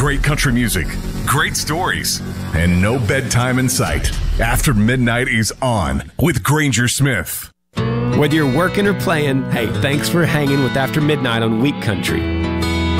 Great country music, great stories, and no bedtime in sight. After Midnight is on with Granger Smith. Whether you're working or playing, hey, thanks for hanging with After Midnight on Weak Country.